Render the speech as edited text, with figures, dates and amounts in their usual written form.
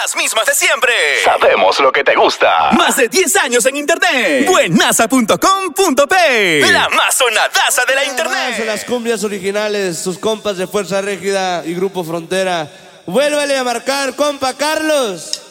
las mismas de siempre. Sabemos lo que te gusta. Más de 10 años en internet. Buenaza.com.p. La más sonadaza de la internet. Son las cumbias originales, sus compas de Fuerza Régida y Grupo Frontera. Vuélvele a marcar, compa Carlos.